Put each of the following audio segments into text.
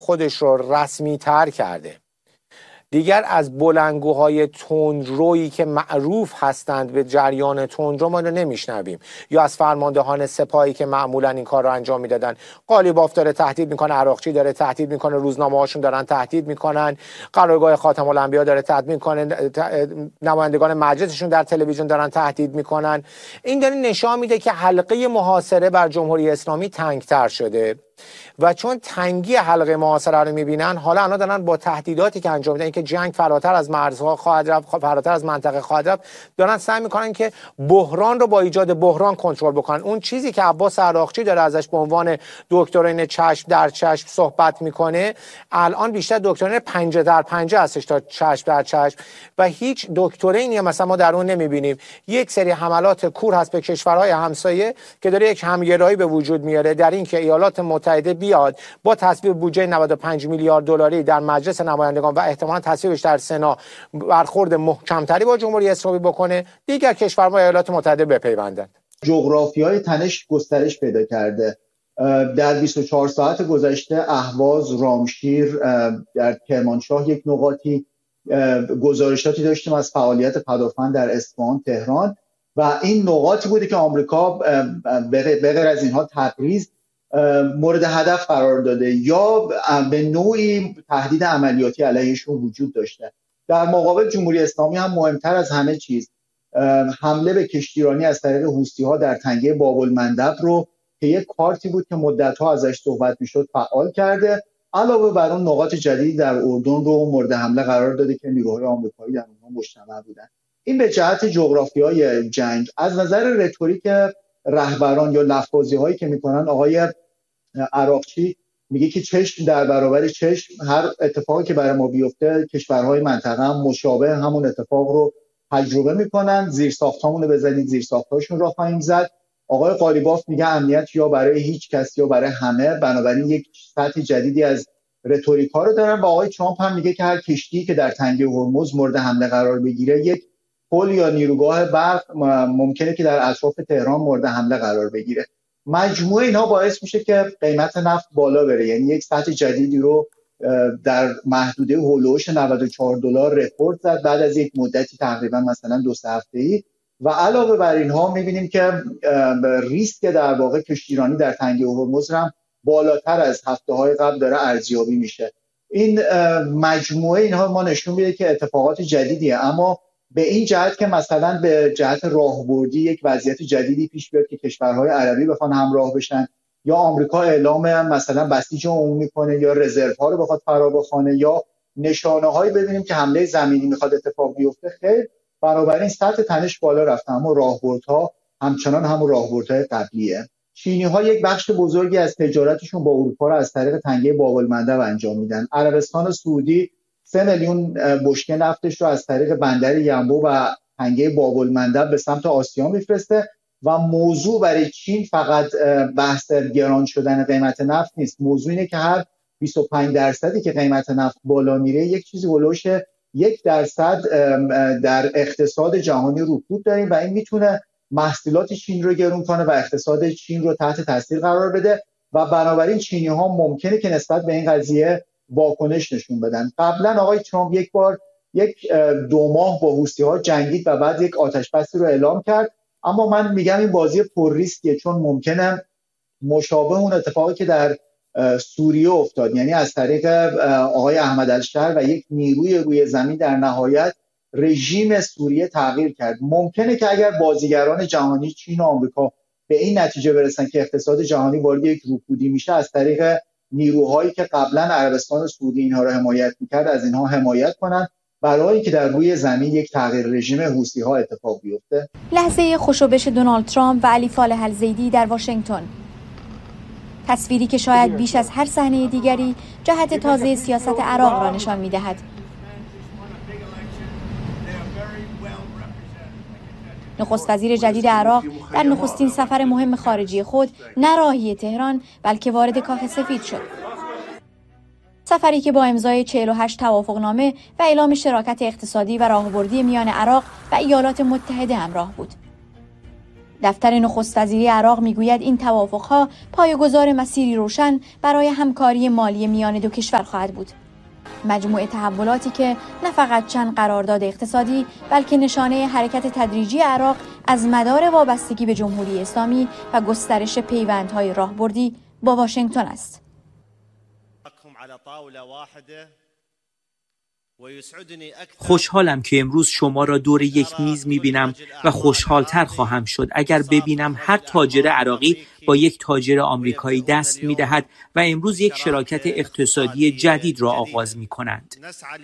خودش رو رسمی تر کرده. دیگر از بلندگوهای تندرویی که معروف هستند به جریان تندرو ما رو نمیشنویم، یا از فرماندهان سپاهی که معمولا این کار رو انجام میدادن. قالیباف داره تهدید میکنه، عراقچی داره تهدید میکنه، روزنامه هاشون دارن تهدید میکنن، قرارگاه خاتم الانبیا داره تهدید میکنه، نمایندگان مجلسشون در تلویزیون دارن تهدید میکنن. این داره نشان میده که حلقه محاصره بر جمهوری اسلامی تنگتر شده و چون تنگی حلقه محاصره رو میبینن، حالا اونا دارن با تهدیداتی که انجام میدن که جنگ فراتر از مرزها خواهد رفت، فراتر از منطقه خواهد رفت، دارن سعی میکنن که بحران رو با ایجاد بحران کنترل بکنن. اون چیزی که عباس عراقچی داره ازش به عنوان دکترین چشم در چشم صحبت میکنه، الان بیشتر دکترین پنجه در پنجه هستش تا چشم در چشم، و هیچ دکترینی مثلا ما در اون نمیبینیم. یک سری حملات کور هست به کشورهای همسایه که داره یک همگرایی به وجود میاره در این که ایالات متحده بیاد با تصویب بودجه 95 میلیارد دلاری در مجلس نمایندگان و احتمالاً تصویبش در سنا برخورد محکمتری با جمهوری اسلامی بکنه، دیگر کشورها ایالات متحده بپیوندند. جغرافیای تنش گسترش پیدا کرده. در 24 ساعت گذشته اهواز، رامشیر، در کرمانشاه یک نقاطی گزارشاتی داشتیم از فعالیت پدافند در اصفهان، تهران، و این نقاطی بوده که آمریکا به غیر از اینها تبریز مورد هدف قرار داده یا به نوعی تهدید عملیاتی علیهشون وجود داشته. در مقابل جمهوری اسلامی هم مهمتر از همه چیز حمله به کشتیرانی از طریق حوثی‌ها در تنگه باب‌المندب رو که یک کارتی بود که مدت‌ها ازش صحبت می‌شد فعال کرده. علاوه بر اون نقاط جدیدی در اردن رو مورد حمله قرار داده که نیروهای آمریکایی در اونها مجتمع بودن. این به جهت جغرافیای جنگ. از نظر رتوریک رهبران یا لفظی‌هایی که می‌کنن، آقای عراقچی میگه که چشم در برابر چشم، هر اتفاقی که برای ما بیفته کشورهای منطقه هم مشابه همون اتفاق رو تجربه میکنن. زیرساختامون رو بزنید، زیرساختاشون را خواهیم زد. آقای قالیباف میگه امنیت یا برای هیچ کس یا برای همه، بنابراین یک سطح جدیدی از رتوریکا رو دارن. و آقای ترامپ هم میگه که هر کشتی که در تنگه هرمز مورد حمله قرار بگیره، یک پل یا نیروگاه برق ممکنه که در اطراف تهران مورد حمله قرار بگیره. مجموعه اینها باعث میشه که قیمت نفت بالا بره، یعنی یک سطح جدیدی رو در محدوده هولوش 94 دلار رکورد زد بعد از یک مدتی تقریبا مثلا 2 هفته‌ای. و علاوه بر اینها میبینیم که ریسک در واقع کشتیرانی در تنگه هرمز هم بالاتر از هفته‌های قبل داره ارزیابی میشه. این مجموعه اینها ما نشون میده که اتفاقات جدیدیه، اما به این جهت که مثلا به جهت راهبردی یک وضعیت جدیدی پیش بیاد که کشورهای عربی بخوان همراه بشن، یا آمریکا اعلام مثلا بسیج عمومی کنه، یا رزرو ها رو بخواد فرا بخونه، یا نشانه‌هایی ببینیم که حمله زمینی میخواد اتفاق بیفته، خیر. بنابراین سطح تنش بالا رفته، اما راهبردها همچنان همون راهبردهای قبلیه. چینی‌ها یک بخش بزرگی از تجارتشون با اروپا رو از طریق تنگه باب‌المندب انجام میدن. عربستان سعودی 3 میلیون بشکه نفتش رو از طریق بندر ینبو و تنگه باب‌المندب به سمت آسیا میفرسته. و موضوع برای چین فقط بحث گران شدن قیمت نفت نیست. موضوع اینه که هر 25% که قیمت نفت بالا میره، یک چیزی هولوش 1% در اقتصاد جهانی رکود داریم و این میتونه محصولات چین رو گرون کنه و اقتصاد چین رو تحت تاثیر قرار بده. و بنابراین چینی‌ها ممکنه که نسبت به این قضیه واکنش نشون بدن. قبلا آقای ترامپ یک بار 2 ماه با حوثی‌ها جنگید و بعد یک آتش‌بسی رو اعلام کرد. اما من میگم این بازی پر ریسکیه، چون ممکنه مشابه اون اتفاقی که در سوریه افتاد، یعنی از طریق آقای احمد الشهر و یک نیروی روی زمین در نهایت رژیم سوریه تغییر کرد. ممکنه که اگر بازیگران جهانی چین و آمریکا به این نتیجه برسن که اقتصاد جهانی وارد یک رکودی میشه، از طریق نیروهایی که قبلا عربستان سعودی اینها رو حمایت میکرد از اینها حمایت کنن، برای اینکه در روی زمین یک تغییر رژیم حوثی‌ها اتفاق بیفته. لحظه خوشوبش دونالد ترامپ و علی فالح الزیدی در واشنگتن، تصویری که شاید بیش از هر صحنه دیگری جهت تازه سیاست عراق را نشان می‌دهد. نخست وزیر جدید عراق در نخستین سفر مهم خارجی خود نه راهی تهران بلکه وارد کاخ سفید شد. سفری که با امضای 48 توافقنامه و اعلام شراکت اقتصادی و راهبردی میان عراق و ایالات متحده همراه بود. دفتر نخست وزیری عراق میگوید این توافق‌ها پایه‌گذار مسیری روشن برای همکاری مالی میان دو کشور خواهد بود. مجموعه تحولاتی که نه فقط چند قرارداد اقتصادی بلکه نشانه حرکت تدریجی عراق از مدار وابستگی به جمهوری اسلامی و گسترش پیوندهای راهبردی با واشنگتن است. خوشحالم که امروز شما را دور یک میز می‌بینم و خوشحال‌تر خواهم شد اگر ببینم هر تاجر عراقی با یک تاجر آمریکایی دست می‌دهد و امروز یک شراکت اقتصادی جدید را آغاز می‌کنند.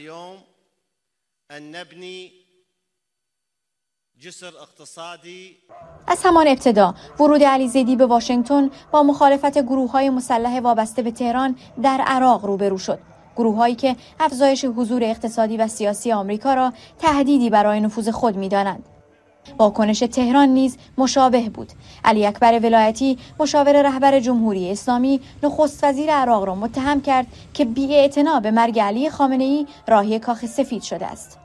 از همان ابتدا ورود علی زیدی به واشنگتن با مخالفت گروه‌های مسلح وابسته به تهران در عراق روبرو شد. گروه‌هایی که افزایش حضور اقتصادی و سیاسی آمریکا را تهدیدی برای نفوذ خود می‌دانند. واکنش تهران نیز مشابه بود. علی اکبر ولایتی مشاور رهبر جمهوری اسلامی نخست وزیر عراق را متهم کرد که بی‌اعتنا به مرگ علی خامنه‌ای راهی کاخ سفید شده است.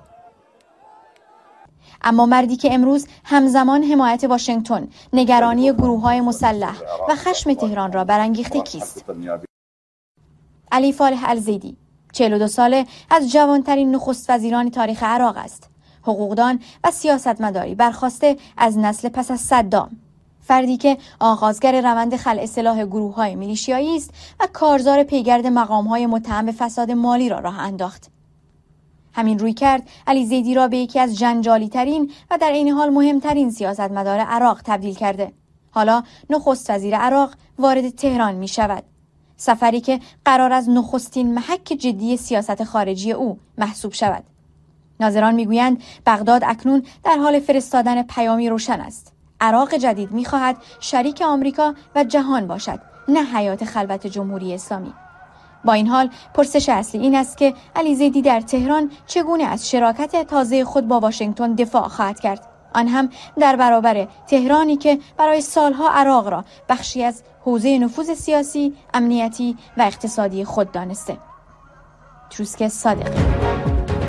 اما مردی که امروز همزمان حمایت واشنگتن، نگرانی گروه‌های مسلح و خشم تهران را برانگیخته کیست؟ علی فالح الزیدی 42 ساله از جوانترین نخست وزیران تاریخ عراق است. حقوقدان و سیاستمداری برخواسته از نسل پس از صدام. فردی که آغازگر روند خلع سلاح گروه‌های میلیشیایی است و کارزار پیگرد مقام‌های متهم به فساد مالی را راه انداخت. همین روی کرد علی زیدی را به یکی از جنجالی‌ترین و در عین حال مهمترین سیاستمدار عراق تبدیل کرده. حالا نخست وزیر عراق وارد تهران می شود. سفری که قرار از نخستین محک جدی سیاست خارجی او محسوب شود. ناظران میگویند بغداد اکنون در حال فرستادن پیامی روشن است. عراق جدید میخواهد شریک آمریکا و جهان باشد، نه حیات خلوت جمهوری اسلامی. با این حال پرسش اصلی این است که علی زیدی در تهران چگونه از شراکت تازه خود با واشنگتن دفاع خواهد کرد، آن هم در برابر تهرانی که برای سالها عراق را بخشی از حوزه نفوذ سیاسی، امنیتی و اقتصادی خود دانسته. تروسک صادقی